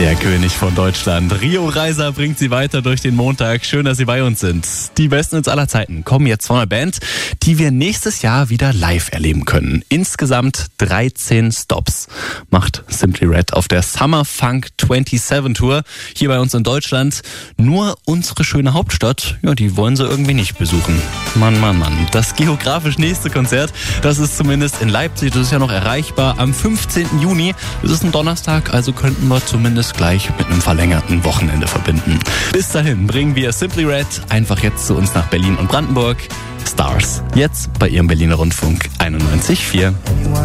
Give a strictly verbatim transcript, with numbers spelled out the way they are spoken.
Der König von Deutschland. Rio Reiser bringt sie weiter durch den Montag. Schön, dass Sie bei uns sind. Die Besten Hits aller Zeiten kommen jetzt von einer Band, die wir nächstes Jahr wieder live erleben können. Insgesamt dreizehn Stops macht Simply Red auf der Summer Funk siebenundzwanzig Tour hier bei uns in Deutschland. Nur unsere schöne Hauptstadt, ja, die wollen sie irgendwie nicht besuchen. Mann, Mann, Mann. Das geografisch nächste Konzert, das ist zumindest in Leipzig, das ist ja noch erreichbar am fünfzehnten Juni. Das ist ein Donnerstag, also könnten wir zumindest gleich mit einem verlängerten Wochenende verbinden. Bis dahin bringen wir Simply Red einfach jetzt zu uns nach Berlin und Brandenburg. Stars, jetzt bei Ihrem Berliner Rundfunk einundneunzig Komma vier.